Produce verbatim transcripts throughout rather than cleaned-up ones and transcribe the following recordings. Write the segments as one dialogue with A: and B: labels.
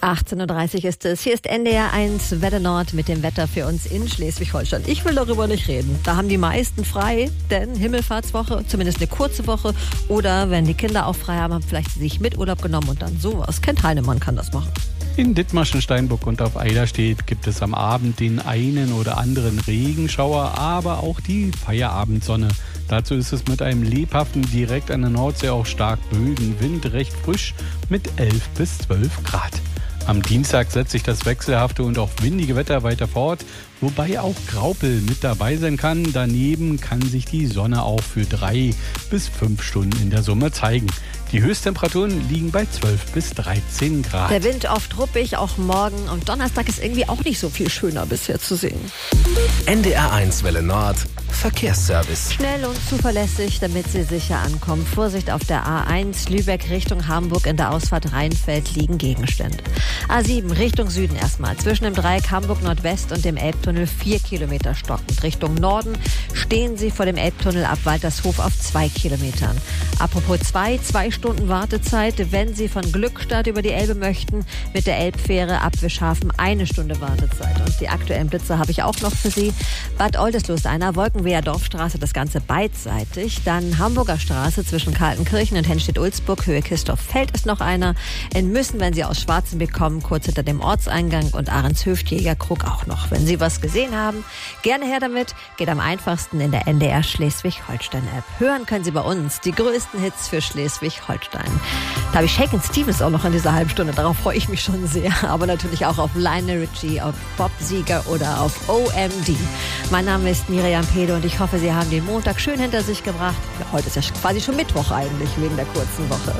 A: achtzehn Uhr dreißig ist es. Hier ist N D R eins Welle Nord mit dem Wetter für uns in Schleswig-Holstein. Ich will darüber nicht reden. Da haben die meisten frei, denn Himmelfahrtswoche, zumindest eine kurze Woche. Oder wenn die Kinder auch frei haben, haben vielleicht sich mit Urlaub genommen und dann sowas. Kent Heinemann kann das machen.
B: In Dithmarschen, Steinburg und auf Eiderstedt gibt es am Abend den einen oder anderen Regenschauer, aber auch die Feierabendsonne. Dazu ist es mit einem lebhaften, direkt an der Nordsee auch stark böigen Wind recht frisch mit elf bis zwölf Grad. Am Dienstag setzt sich das wechselhafte und auch windige Wetter weiter fort, wobei auch Graupel mit dabei sein kann. Daneben kann sich die Sonne auch für drei bis fünf Stunden in der Summe zeigen. Die Höchsttemperaturen liegen bei zwölf bis dreizehn Grad.
A: Der Wind oft ruppig, auch morgen und Donnerstag ist irgendwie auch nicht so viel schöner bisher zu sehen.
C: N D R eins Welle Nord Verkehrsservice.
A: Schnell und zuverlässig, damit Sie sicher ankommen. Vorsicht auf der A eins Lübeck Richtung Hamburg in der Ausfahrt Rheinfeld liegen Gegenstände. A sieben Richtung Süden erstmal. Zwischen dem Dreieck Hamburg Nordwest und dem Elbtunnel vier Kilometer stockend. Richtung Norden stehen Sie vor dem Elbtunnel ab Waltershof auf zwei Kilometern. Apropos zwei, zwei Stunden Wartezeit, wenn Sie von Glückstadt über die Elbe möchten, mit der Elbfähre ab Wischhafen eine Stunde Wartezeit. Und die aktuellen Blitze habe ich auch noch für Sie. Bad Oldesloe einer, Wolkenweher Dorfstraße, das Ganze beidseitig. Dann Hamburger Straße zwischen Kaltenkirchen und Henstedt-Ulzburg, Höhe Kistorf-Feld ist noch einer. In Müssen, wenn Sie aus Schwarzenbeck kommen, kurz hinter dem Ortseingang und Ahrenshöft, Jägerkrug auch noch. Wenn Sie was gesehen haben, gerne her damit. Geht am einfachsten in der N D R Schleswig-Holstein-App. Hören können Sie bei uns die größten Hits für Schleswig-Holstein. Da habe ich Shakin' Stevens auch noch in dieser halben Stunde. Darauf freue ich mich schon sehr. Aber natürlich auch auf Lionel Richie, auf Bob Seger oder auf O M D. Mein Name ist Miriam Pede und ich hoffe, Sie haben den Montag schön hinter sich gebracht. Ja, heute ist ja quasi schon Mittwoch eigentlich, wegen der kurzen Woche.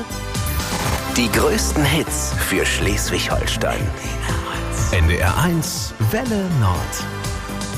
C: Die größten Hits für Schleswig-Holstein. N D R eins Welle Nord.